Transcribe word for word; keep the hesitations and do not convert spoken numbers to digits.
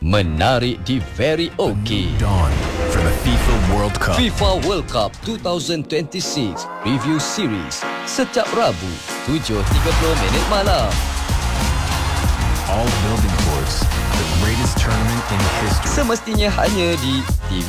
Menarik di Very OK. Dawn for the FIFA World Cup. FIFA World Cup dua ribu dua puluh enam Review Series setiap Rabu tujuh tiga puluh minit malam. All building towards the greatest tournament in history. Semestinya hanya di T V